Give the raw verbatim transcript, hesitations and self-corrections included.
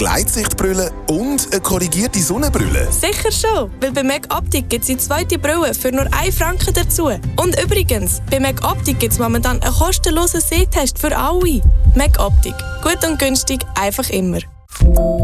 Gleitsichtbrille und eine korrigierte Sonnenbrille? Sicher schon, weil bei Mac Optik gibt es die zweite Brille für nur einen Franken dazu. Und übrigens, bei Mac Optik gibt es momentan einen kostenlosen Sehtest für alle. Mac Optik. Gut und günstig, einfach immer.